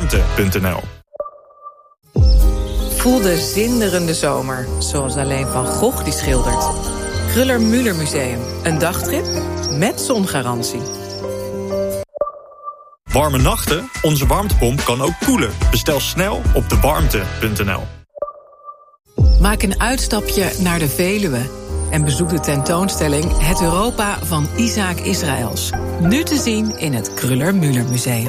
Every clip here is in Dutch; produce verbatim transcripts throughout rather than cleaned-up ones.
warmte punt n l. Voel de zinderende zomer, zoals alleen Van Gogh die schildert. Kruller-Müller Museum, een dagtrip met zongarantie. Warme nachten? Onze warmtepomp kan ook koelen. Bestel snel op de warmte punt n l. Maak een uitstapje naar de Veluwe en bezoek de tentoonstelling Het Europa van Isaac Israëls. Nu te zien in het Kruller-Müller Museum.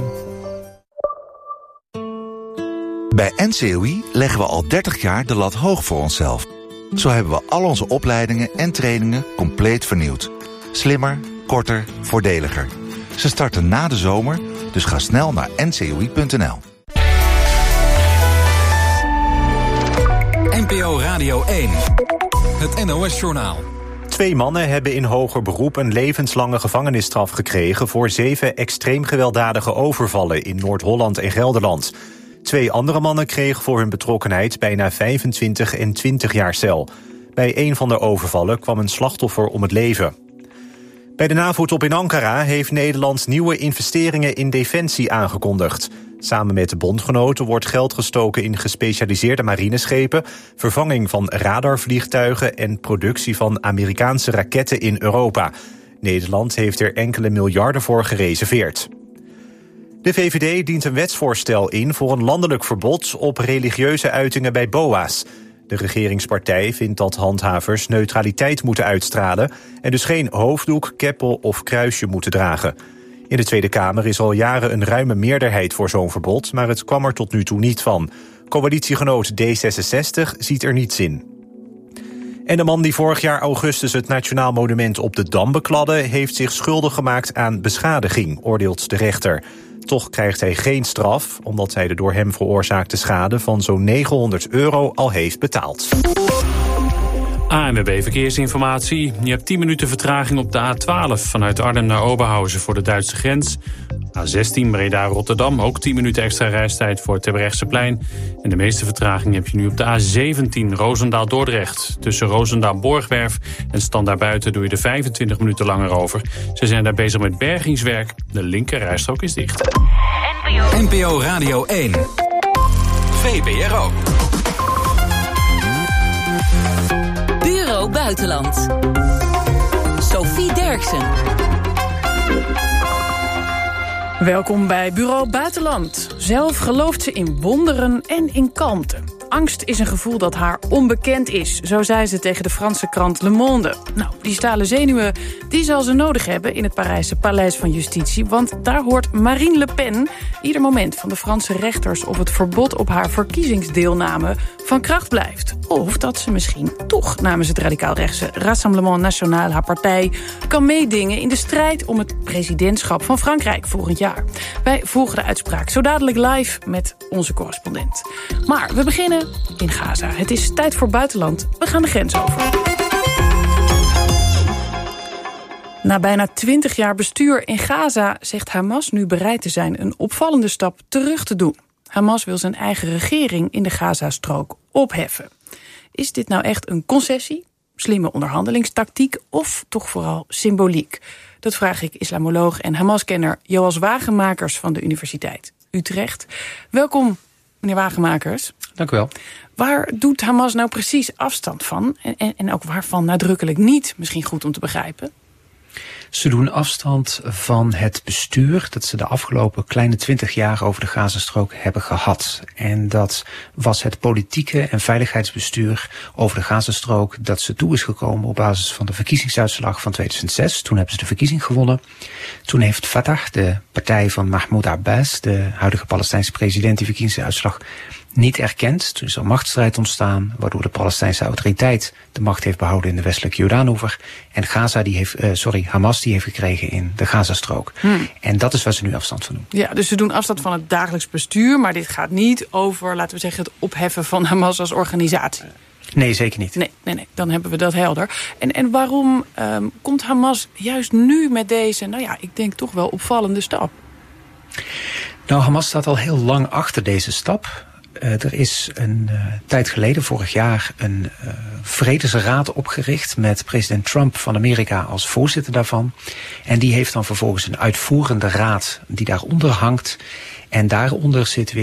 Bij N C O I leggen we al dertig jaar de lat hoog voor onszelf. Zo hebben we al onze opleidingen en trainingen compleet vernieuwd. Slimmer, korter, voordeliger. Ze starten na de zomer, dus ga snel naar n c o i punt n l. N P O Radio één. Het N O S-journaal. Twee mannen hebben in hoger beroep een levenslange gevangenisstraf gekregen voor zeven extreem gewelddadige overvallen in Noord-Holland en Gelderland. Twee andere mannen kregen voor hun betrokkenheid bijna vijfentwintig en twintig jaar cel. Bij een van de overvallen kwam een slachtoffer om het leven. Bij de NAVO-top in Ankara heeft Nederland nieuwe investeringen in defensie aangekondigd. Samen met de bondgenoten wordt geld gestoken in gespecialiseerde marineschepen, vervanging van radarvliegtuigen en productie van Amerikaanse raketten in Europa. Nederland heeft er enkele miljarden voor gereserveerd. De V V D dient een wetsvoorstel in voor een landelijk verbod op religieuze uitingen bij B O A's. De regeringspartij vindt dat handhavers neutraliteit moeten uitstralen en dus geen hoofddoek, keppel of kruisje moeten dragen. In de Tweede Kamer is al jaren een ruime meerderheid voor zo'n verbod, maar het kwam er tot nu toe niet van. Coalitiegenoot D zesenzestig ziet er niets in. En de man die vorig jaar augustus het Nationaal Monument op de Dam bekladde, heeft zich schuldig gemaakt aan beschadiging, oordeelt de rechter. Toch krijgt hij geen straf, omdat hij de door hem veroorzaakte schade van zo'n negenhonderd euro al heeft betaald. A N W B Verkeersinformatie. Je hebt tien minuten vertraging op de A twaalf vanuit Arnhem naar Oberhausen voor de Duitse grens. A zestien Breda-Rotterdam, ook tien minuten extra reistijd voor het Terbrechtseplein. En de meeste vertraging heb je nu op de A zeventien Roosendaal-Dordrecht. Tussen Roosendaal-Borgwerf en Standaard Buiten doe je er vijfentwintig minuten langer over. Ze zijn daar bezig met bergingswerk. De linker rijstrook is dicht. N P O Radio één. V B R O. Bureau Buitenland. Sophie Derksen. Welkom bij Bureau Buitenland. Zelf gelooft ze in wonderen en in kalmte. Angst is een gevoel dat haar onbekend is, zo zei ze tegen de Franse krant Le Monde. Nou, die stalen zenuwen, die zal ze nodig hebben in het Parijse Paleis van Justitie, want daar hoort Marine Le Pen ieder moment van de Franse rechters of het verbod op haar verkiezingsdeelname van kracht blijft. Of dat ze misschien toch namens het radicaal-rechtse Rassemblement National, haar partij, kan meedingen in de strijd om het presidentschap van Frankrijk volgend jaar. Wij volgen de uitspraak zo dadelijk live met onze correspondent. Maar we beginnen in Gaza. Het is tijd voor buitenland. We gaan de grens over. Na bijna twintig jaar bestuur in Gaza zegt Hamas nu bereid te zijn een opvallende stap terug te doen. Hamas wil zijn eigen regering in de Gazastrook opheffen. Is dit nou echt een concessie, slimme onderhandelingstactiek of toch vooral symboliek? Dat vraag ik islamoloog en Hamas-kenner Joas Wagenmakers van de Universiteit Utrecht. Welkom, meneer Wagenmakers. Dank u wel. Waar doet Hamas nou precies afstand van? En, en, en ook waarvan nadrukkelijk niet? Misschien goed om te begrijpen. Ze doen afstand van het bestuur dat ze de afgelopen kleine twintig jaar over de Gazastrook hebben gehad. En dat was het politieke en veiligheidsbestuur over de Gazastrook dat ze toe is gekomen op basis van de verkiezingsuitslag van tweeduizend zes. Toen hebben ze de verkiezing gewonnen. Toen heeft Fatah, de partij van Mahmoud Abbas, de huidige Palestijnse president, die verkiezingsuitslag niet erkend. Toen is er machtsstrijd ontstaan, waardoor de Palestijnse autoriteit de macht heeft behouden in de westelijke Jordaanoever. En Gaza die heeft, uh, sorry, Hamas die heeft gekregen in de Gazastrook. Hmm. En dat is waar ze nu afstand van doen. Ja, dus ze doen afstand van het dagelijks bestuur, maar dit gaat niet over, laten we zeggen, het opheffen van Hamas als organisatie. Nee, zeker niet. Nee, nee, nee, dan hebben we dat helder. En, en waarom um, komt Hamas juist nu met deze, nou ja, ik denk toch wel opvallende stap? Nou, Hamas staat al heel lang achter deze stap. Uh, er is een uh, tijd geleden, vorig jaar, een uh, vredesraad opgericht met president Trump van Amerika als voorzitter daarvan. En die heeft dan vervolgens een uitvoerende raad die daaronder hangt. En daaronder zit weer